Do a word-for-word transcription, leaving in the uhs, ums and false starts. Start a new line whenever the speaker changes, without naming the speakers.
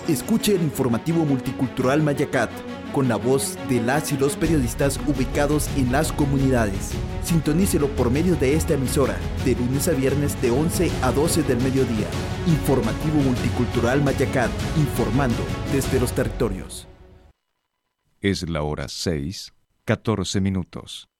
Escuche el informativo multicultural Mayacat, con la voz de las y los periodistas ubicados en las comunidades. Sintonícelo por medio de esta emisora, de lunes a viernes de once a doce del mediodía. Informativo multicultural Mayacat, informando desde los territorios.
Es la hora seis, catorce minutos.